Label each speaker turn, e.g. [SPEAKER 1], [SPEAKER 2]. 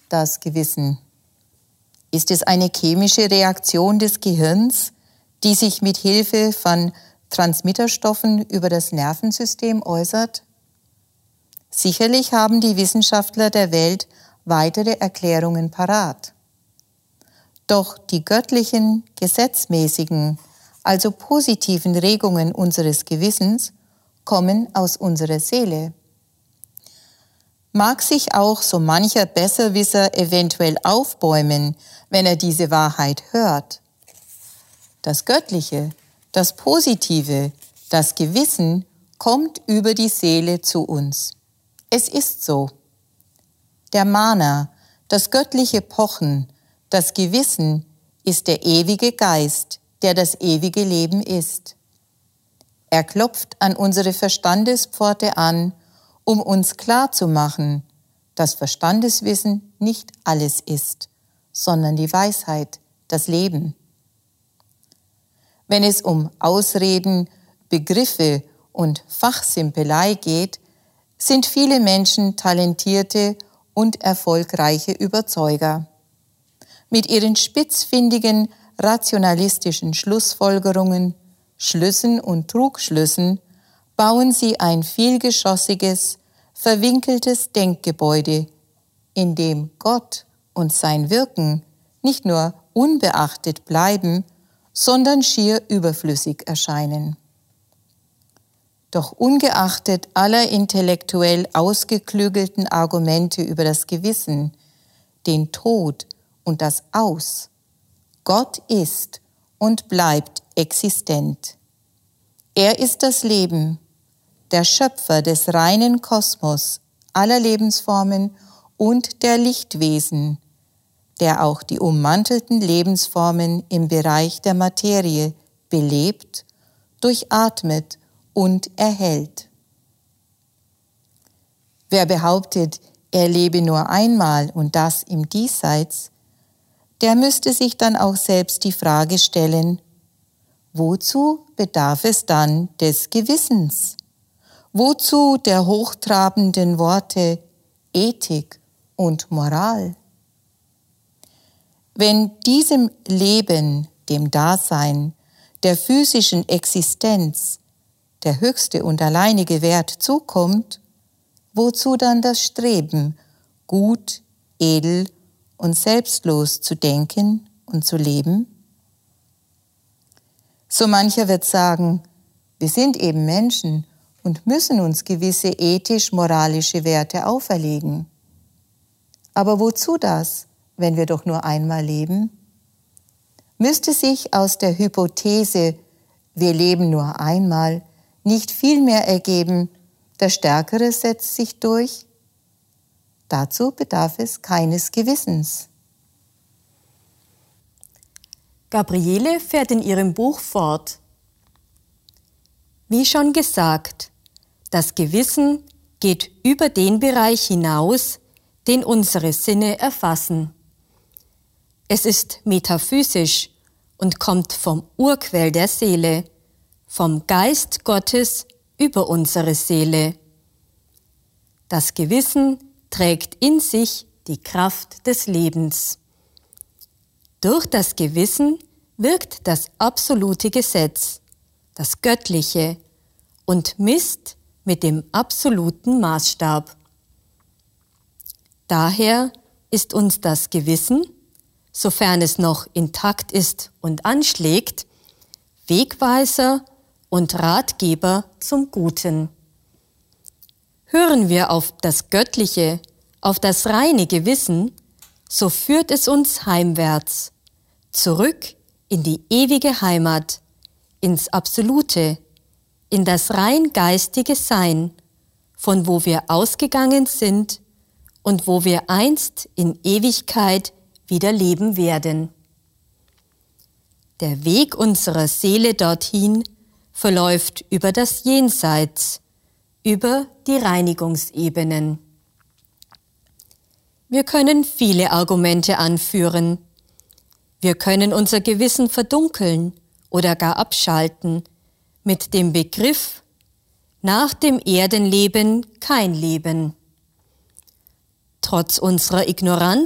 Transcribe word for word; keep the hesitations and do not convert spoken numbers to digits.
[SPEAKER 1] das Gewissen? Ist es eine chemische Reaktion des Gehirns, die sich mit Hilfe von Transmitterstoffen über das Nervensystem äußert? Sicherlich haben die Wissenschaftler der Welt weitere Erklärungen parat. Doch die göttlichen, gesetzmäßigen, also positiven Regungen unseres Gewissens kommen aus unserer Seele. Mag sich auch so mancher Besserwisser eventuell aufbäumen, wenn er diese Wahrheit hört. Das Göttliche, das Positive, das Gewissen kommt über die Seele zu uns. Es ist so. Der Mana, das göttliche Pochen, das Gewissen ist der ewige Geist, der das ewige Leben ist. Er klopft an unsere Verstandespforte an, um uns klarzumachen, dass Verstandeswissen nicht alles ist, sondern die Weisheit, das Leben. Wenn es um Ausreden, Begriffe und Fachsimpelei geht, sind viele Menschen talentierte und erfolgreiche Überzeuger. Mit ihren spitzfindigen, rationalistischen Schlussfolgerungen, Schlüssen und Trugschlüssen bauen sie ein vielgeschossiges, verwinkeltes Denkgebäude, in dem Gott und sein Wirken nicht nur unbeachtet bleiben, sondern schier überflüssig erscheinen. Doch ungeachtet aller intellektuell ausgeklügelten Argumente über das Gewissen, den Tod und das Aus, Gott ist und bleibt existent. Er ist das Leben, der Schöpfer des reinen Kosmos, aller Lebensformen und der Lichtwesen, der auch die ummantelten Lebensformen im Bereich der Materie belebt, durchatmet und erhält. Wer behauptet, er lebe nur einmal und das im Diesseits, der müsste sich dann auch selbst die Frage stellen, wozu bedarf es dann des Gewissens? Wozu der hochtrabenden Worte Ethik und Moral? Wenn diesem Leben, dem Dasein, der physischen Existenz der höchste und alleinige Wert zukommt, wozu dann das Streben, gut, edel und selbstlos zu denken und zu leben? So mancher wird sagen, wir sind eben Menschen und müssen uns gewisse ethisch-moralische Werte auferlegen. Aber wozu das, wenn wir doch nur einmal leben? Müsste sich aus der Hypothese, wir leben nur einmal, nicht viel mehr ergeben, der Stärkere setzt sich durch? Dazu bedarf es keines Gewissens.
[SPEAKER 2] Gabriele fährt in ihrem Buch fort. Wie schon gesagt, das Gewissen geht über den Bereich hinaus, den unsere Sinne erfassen. Es ist metaphysisch und kommt vom Urquell der Seele, vom Geist Gottes über unsere Seele. Das Gewissen trägt in sich die Kraft des Lebens. Durch das Gewissen wirkt das absolute Gesetz, das Göttliche, und misst mit dem absoluten Maßstab. Daher ist uns das Gewissen, sofern es noch intakt ist und anschlägt, Wegweiser und Ratgeber zum Guten. Hören wir auf das Göttliche, auf das reine Gewissen, so führt es uns heimwärts, zurück in die ewige Heimat, ins Absolute, in das rein geistige Sein, von wo wir ausgegangen sind und wo wir einst in Ewigkeit wieder leben werden. Der Weg unserer Seele dorthin verläuft über das Jenseits, über die Reinigungsebenen. Wir können viele Argumente anführen. Wir können unser Gewissen verdunkeln oder gar abschalten mit dem Begriff, nach dem Erdenleben kein Leben. Trotz unserer Ignoranz